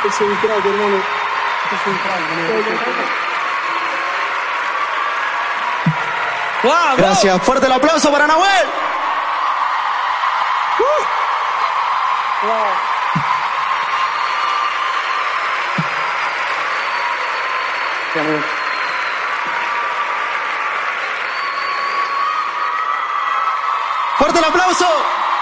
Es un crack, hermano. Es un crack, hermano. ¡Wow! Gracias. Fuerte el aplauso para Nahuel. Wow. Sí, amigo. Fuerte el aplauso.